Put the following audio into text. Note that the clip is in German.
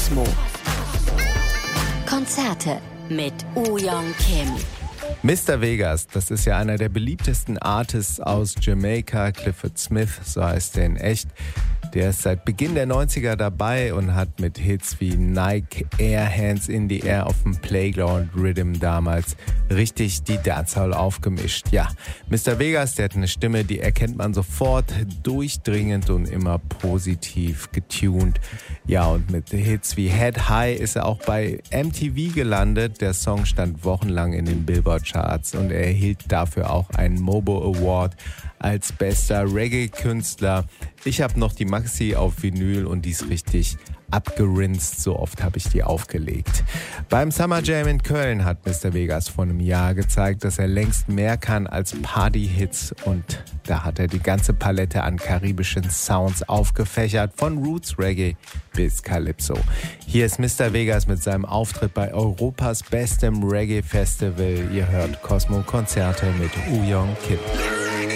Cosmo. Konzerte mit Oh-Young Kim. Mr. Vegas, das ist ja einer der beliebtesten Artists aus Jamaika. Clifford Smith, so heißt er in echt. Der ist seit Beginn der 90er dabei und hat mit Hits wie Nike Air, Hands in the Air auf dem Playground Rhythm damals richtig die Dancehall aufgemischt. Ja, Mr. Vegas, der hat eine Stimme, die erkennt man sofort, durchdringend und immer positiv getuned. Ja, und mit Hits wie Head High ist er auch bei MTV gelandet. Der Song stand wochenlang in den Billboard-Charts und er erhielt dafür auch einen Mobo Award als bester Reggae-Künstler. Ich habe noch die Maxi auf Vinyl und die ist richtig abgerinst, so oft habe ich die aufgelegt. Beim Summer Jam in Köln hat Mr. Vegas vor einem Jahr gezeigt, dass er längst mehr kann als Party-Hits, und da hat er die ganze Palette an karibischen Sounds aufgefächert, von Roots Reggae bis Calypso. Hier ist Mr. Vegas mit seinem Auftritt bei Europas bestem Reggae-Festival. Ihr hört Cosmo Konzerte mit Oh-Young Kim.